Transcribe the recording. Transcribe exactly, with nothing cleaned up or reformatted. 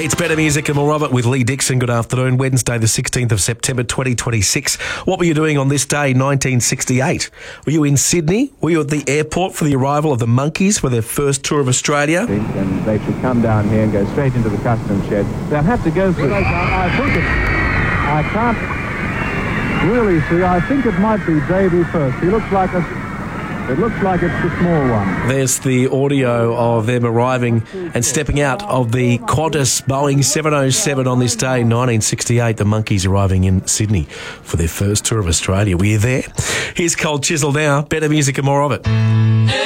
It's Better Music and more of it with Lee Dixon. Good afternoon. Wednesday the sixteenth of September twenty twenty-six. What were you doing on this day, nineteen sixty-eight? Were you in Sydney? Were you at the airport for the arrival of the Monkees for their first tour of Australia? And they should come down here and go straight into the customs shed. They'll have to go through... I think it... I can't really see. I think it might be Davey first. He looks like a... It looks like it's the small one. There's the audio of them arriving and stepping out of the Qantas Boeing seven oh seven on this day, nineteen sixty-eight. The Monkees arriving in Sydney for their first tour of Australia. Were you there? Here's Cold Chisel now. Better Music and more of it.